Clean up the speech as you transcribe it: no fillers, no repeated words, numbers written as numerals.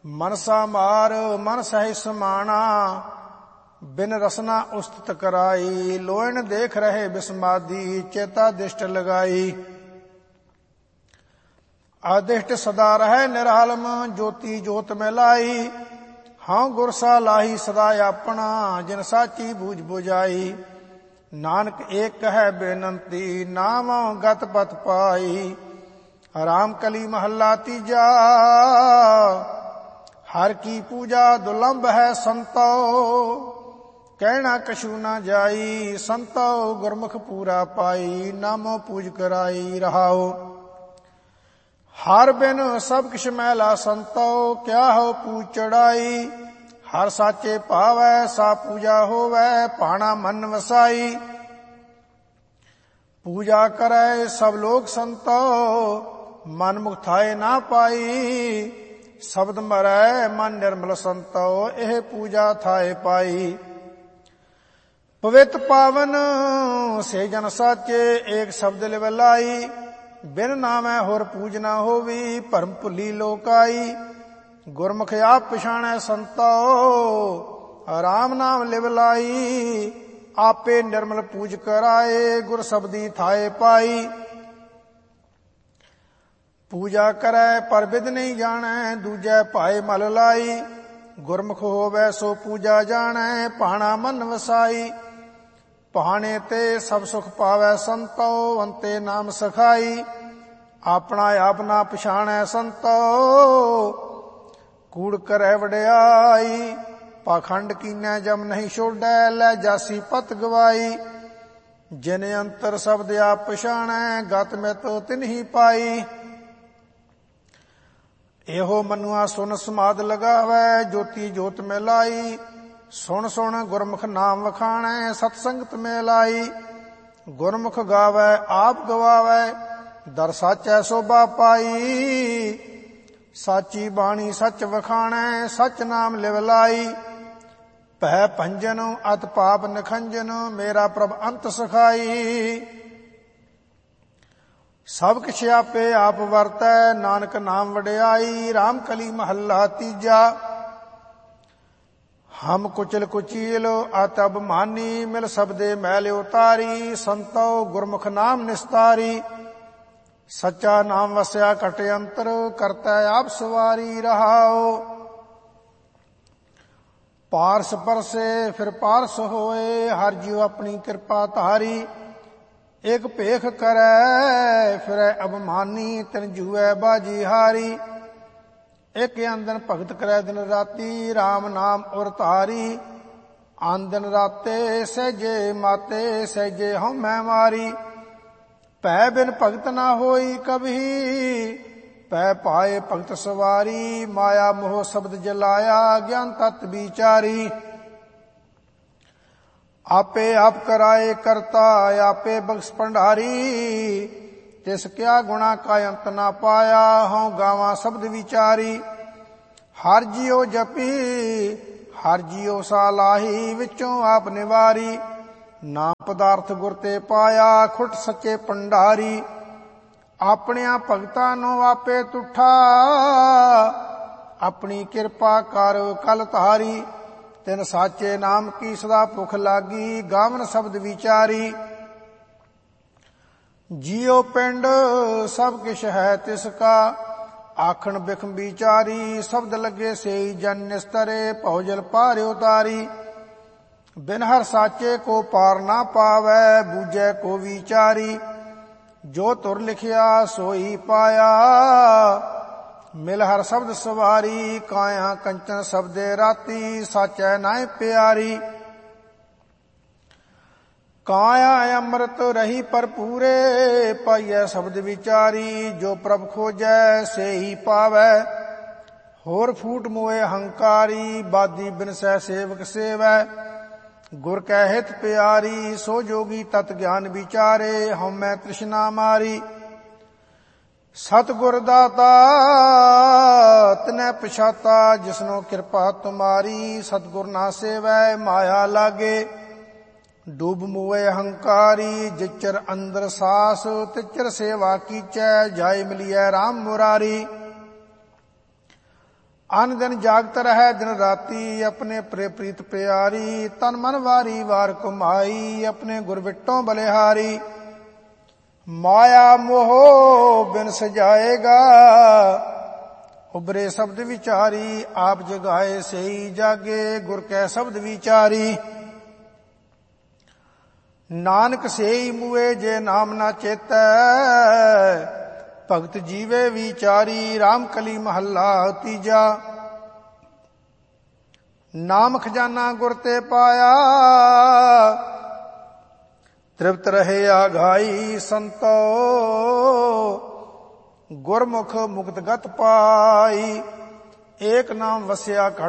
ਮਨਸਾ ਮਾਰ ਮਨ ਸਹਿ ਸਮਾਣਾ, ਬਿਨ ਰਸਨਾ ਉਸਤਤ ਕਰਾਈ। ਲੋਇਣ ਦੇਖ ਰਹੇ ਬਿਸਮਾਦੀ, ਚੇਤਾ ਦਿਸ਼ਟ ਲਗਾਈ। ਆਦਿਸ਼ਟ ਸਦਾ ਰਹਿ ਨਿਰਾਲਮ, ਜੋਤੀ ਜੋਤ ਮੈਂ ਲਾਈ। ਹਾਂ ਗੁਰਸਾ ਲਾਹੀ ਸਦਾ ਆਪਣਾ, ਜਿਨ ਸਾਚੀ ਬੂਝ ਬੁਝਾਈ। ਨਾਨਕ ਏਕ ਕਹੈ ਬੇਨੰਤੀ, ਨਾਮੁ ਗਤ ਪਤ ਪਾਈ। ਰਾਮ ਕਲੀ ਮਹੱਲਾ ਤੀਜਾ, ਹਰ ਕੀ ਪੂਜਾ ਦੁਲੰਭ ਹੈ ਸੰਤੋ। ਕਹਿਣਾ ਕਛੂ ਨਾ ਜਾਈ, ਸੰਤੋ ਗੁਰਮੁਖ ਪੂਰਾ ਪਾਈ। ਨਾਮੋ ਪੂਜ ਕਰਾਈ ਰਹਾਓ। ਹਰ ਬਿਨ ਸਭ ਕਿਛ ਮੈਲਾ ਸੰਤੋ, ਕਿਆ ਹੋ ਪੂਜ ਚੜਾਈ। ਹਰ ਸਾਚੇ ਭਾਵੈ ਸਾ ਪੂਜਾ ਹੋਵੈ, ਭਾਣਾ ਮਨ ਵਸਾਈ। ਪੂਜਾ ਕਰੈ ਸਭ ਲੋਕ ਸੰਤੋ, ਮਨ ਮੁਖ ਥਾਏ ਨਾ ਪਾਈ। ਸ਼ਬਦ ਮਰੈ ਮਨ ਨਿਰਮਲ ਸੰਤੋ, ਇਹ ਪੂਜਾ ਥਾਏ ਪਾਈ। ਪਵਿੱਤ ਪਾਵਨ ਸੇ ਜਨ ਸਾਚੇ, ਏਕ ਸ਼ਬਦ ਲਿਵ ਲਾਈ। ਬਿਨ ਨਾਮੈ ਹੋਰ ਪੂਜ ਨਾ ਹੋਵੀ, ਭਰਮ ਭੁੱਲੀ ਲੋਕਾਈ। ਗੁਰਮੁਖ ਆਪ ਪਛਾਣੈ ਸੰਤੋ, ਰਾਮ ਨਾਮ ਲਿਵ ਲਾਈ। ਆਪੇ ਨਿਰਮਲ ਪੂਜ ਕਰਾਏ, ਗੁਰ ਸ਼ਬਦੀ ਥਾਏ ਪਾਈ। ਪੂਜਾ ਕਰੈ ਪਰ ਬਿਦ ਨਹੀਂ ਜਾਣੈ, ਦੂਜੈ ਭਾਏ ਮਲ ਲਾਈ। ਗੁਰਮੁਖ ਹੋਵੈ ਸੋ ਪੂਜਾ ਜਾਣੈ, ਭਾਣਾ ਮਨ ਵਸਾਈ। ਭਾਣੇ ਤੇ ਸਭ ਸੁਖ ਪਾਵੈ ਸੰਤੋ, ਅੰਤੇ ਨਾਮ ਸਖਾਈ। ਆਪਣਾ ਆਪ ਨਾ ਪਛਾਣੈ ਸੰਤੋ, ਕੂੜ ਕਰੈ ਵਡਿਆਈ। ਪਾਖੰਡ ਕੀਨੈ ਜਮ ਨਹੀਂ ਛੋਡੈ, ਲੈ ਜਾਸੀ ਪਤ ਗਵਾਈ। ਜਿਨ ਅੰਤਰ ਸ਼ਬਦ ਆਪ ਪਛਾਣੈ, ਗਤ ਮਿਤ ਤਿਨਹੀ ਪਾਈ। ਇਹੋ ਮਨੁਆ ਸੁਨ ਸਮਾਦ ਲਗਾਵੈ, ਜੋਤੀ ਜੋਤ ਮੈਂ ਲਾਈ। ਸੁਣ ਸੁਣ ਗੁਰਮੁਖ ਨਾਮ ਵਖਾਣੈ, ਸਤ ਸੰਗਤ ਮੈਂ ਲਾਈ। ਗੁਰਮੁਖ ਗਾਵੈ ਆਪ ਗਵਾਵੈ, ਦਰ ਸਾਚੈ ਸੋਭਾ ਪਾਈ। ਸਾਚੀ ਬਾਣੀ ਸੱਚ ਵਖਾਣੈ, ਸੱਚ ਨਾਮ ਲਿਵ ਲਾਈ। ਭੈ ਭੰਜਨ ਅਤ ਪਾਪ ਨਖੰਜਨ, ਮੇਰਾ ਪ੍ਰਭ ਅੰਤ ਸਖਾਈ। ਸਭ ਕਿਛ ਆਪੇ ਆਪ ਵਰਤੈ, ਨਾਨਕ ਨਾਮ ਵਡਿਆਈ। ਰਾਮ ਕਲੀ ਮਹੱਲਾ ਤੀਜਾ, ਹਮ ਕੁਚਲ ਕੁਚੀਲ ਅਤ ਅਭਮਾਨੀ, ਮਿਲ ਸਬਦੇ ਮੈਲ ਉਤਾਰੀ। ਸੰਤੋ ਗੁਰਮੁਖ ਨਾਮ ਨਿਸਤਾਰੀ। ਸੱਚਾ ਨਾਮ ਵਸਿਆ ਘਟ ਅੰਤਰ, ਕਰਤਾ ਆਪ ਸਵਾਰੀ ਰਹਾਓ। ਪਾਰਸ ਪਰਸੇ ਫਿਰ ਪਾਰਸ ਹੋਏ, ਹਰ ਜੀਉ ਆਪਣੀ ਕਿਰਪਾ ਧਾਰੀ। ਇਕ ਭੇਖ ਕਰੈ ਫਿਰੈ ਅਭਮਾਨੀ, ਤਿਨ ਜੂਐ ਬਾਜੀ ਹਾਰੀ। ਇਕ ਅੰਦਨ ਭਗਤ ਕਰੈ ਦਿਨ ਰਾਤੀ, ਰਾਮ ਨਾਮ ਉਰ ਧਾਰੀ। ਆਂਦਨ ਰਾਤੇ ਸਹਿਜੇ ਮਾਤੇ, ਸਹਿਜੇ ਹਉਮੈ ਮਾਰੀ। ਭੈ ਬਿਨ ਭਗਤ ਨਾ ਹੋਈ ਕਬਹੀ, ਪੈ ਪਾਏ ਭਗਤ ਸਵਾਰੀ। ਮਾਇਆ ਮੋਹ ਸ਼ਬਦ ਜਲਾਇਆ, ਗਿਆਨ ਤਤ ਵਿਚਾਰੀ। ਆਪੇ ਆਪ ਕਰਾਏ ਕਰਤਾ, ਆਪੇ ਬਖਸ਼ ਭੰਡਾਰੀ। ਤਿਸ ਕਿਆ ਗੁਣਾ ਕਾ ਅੰਤ ਨਾ ਪਾਇਆ, ਹਉ ਗਾਵਾਂ ਸ਼ਬਦ ਵਿਚਾਰੀ। ਹਰ ਜੀਉ ਜਪੀ ਹਰ ਜੀਉ ਸਾਲਾਹੀ, ਵਿੱਚੋਂ ਆਪ ਨਿਵਾਰੀ। ਨਾਮ ਪਦਾਰਥ ਗੁਰ ਤੇ ਪਾਇਆ, ਖੁੱਟ ਸੱਚੇ ਭੰਡਾਰੀ। ਆਪਣਿਆਂ ਭਗਤਾਂ ਨੂੰ ਆਪੇ ਤੁਠਾ, ਆਪਣੀ ਕਿਰਪਾ ਕਰ ਕਲ ਧਾਰੀ। ਤਿਨ ਸਾਚੇ ਨਾਮ ਕੀ ਸਦਾ ਭੁਖ ਲਾਗੀ, ਗਾਵਨ ਸ਼ਬਦ ਵਿਚਾਰੀ। ਜੀਉ ਪਿੰਡ ਸਭ ਕਿਛ ਹੈ ਤਿਸ ਕਾ, ਆਖਣ ਬਿਖਮ ਵਿਚਾਰੀ। ਸ਼ਬਦ ਲੱਗੇ ਸੇਈ ਜਨ ਨਿਸਤਰੇ, ਭਉਜਲ ਪਾਰ ਉਤਾਰੀ। ਬਿਨ ਹਰ ਸਾਚੇ ਕੋ ਪਾਰ ਨਾ ਪਾਵੈ, ਬੂਝੈ ਕੋ ਵਿਚਾਰੀ। ਜੋ ਤੁਰ ਲਿਖਿਆ ਸੋਈ ਪਾਇਆ, ਮਿਲ ਹਰ ਸ਼ਬਦ ਸਵਾਰੀ। ਕਾਇਆ ਕੰਚਨ ਸ਼ਬਦੇ ਰਾਤੀ, ਸਾਚੈ ਨਾਇ ਪਿਆਰੀ। ਕਾਇਆ ਅੰਮ੍ਰਿਤ ਰਹੀ ਭਰਪੂਰੇ, ਪਾਈਐ ਸ਼ਬਦ ਵਿਚਾਰੀ। ਜੋ ਪ੍ਰਭ ਖੋਜੈ ਸੇਈ ਪਾਵੈ, ਹੋਰ ਫੂਟ ਮੋਏ ਹੰਕਾਰੀ। ਬਾਦੀ ਬਿਨਸੈ ਸੇਵਕ ਸੇਵੈ, ਗੁਰ ਕੈ ਹਿਤ ਪਿਆਰੀ। ਸੋ ਜੋਗੀ ਤਤ ਗਿਆਨ ਵਿਚਾਰੇ, ਹਉਮੈ ਤ੍ਰਿਸ਼ਨਾ ਮਾਰੀ। ਸਤਿਗੁਰ ਦਾਤਾ ਤਿਨੈ ਪਛਾਤਾ, ਜਿਸਨੋ ਕਿਰਪਾ ਤੁਮਾਰੀ। ਸਤਿਗੁਰ ਨਾ ਸੇਵੈ ਮਾਇਆ ਲਾਗੇ, ਡੂਬ ਮੋਏ ਹੰਕਾਰੀ। ਜਿਚਰ ਅੰਦਰ ਸਾਸ ਤਿਚਰ ਸੇਵਾ ਕੀਚੈ, ਜਾਇ ਮਿਲੀਐ ਰਾਮ ਮੁਰਾਰੀ। ਅਨ ਦਿਨ ਜਾਗਤ ਰਹਿ ਦਿਨ ਰਾਤੀ, ਆਪਣੇ ਪ੍ਰੇ ਪ੍ਰੀਤ ਪਿਆਰੀ। ਤਨ ਮਨ ਵਾਰੀ ਵਾਰ ਕੁਮਾਈ, ਆਪਣੇ ਗੁਰ ਵਿਟੋਂ ਬਲਿਹਾਰੀ। ਮਾਇਆ ਮੋਹ ਬਿਨ ਸਜਾਏਗਾ, ਉਬਰੇ ਸ਼ਬਦ ਵਿਚਾਰੀ। ਆਪ ਜਗਾਏ ਸਈ ਜਾਗੇ, ਗੁਰ ਕੈ ਸ਼ਬਦ ਵਿਚਾਰੀ। ਨਾਨਕ ਸੇਈ ਮੂਏ ਜੇ ਨਾਮ ਨਾ ਚੇਤੈ, ਭਗਤ ਜੀਵੇ ਵਿਚਾਰੀ। ਰਾਮ ਕਲੀ ਮਹੱਲਾ ਤੀਜਾ। ਨਾਮ ਖਜ਼ਾਨਾ ਗੁਰ ਤੇ ਪਾਇਆ, ਤ੍ਰਿਪਤ ਰਹੇ ਆਘਾਈ। ਸੰਤੋ ਗੁਰਮੁਖ ਮੁਕਤ ਗਤ ਪਾਈ, ਏਕ ਨਾਮ ਵਸਿਆ ਘੜ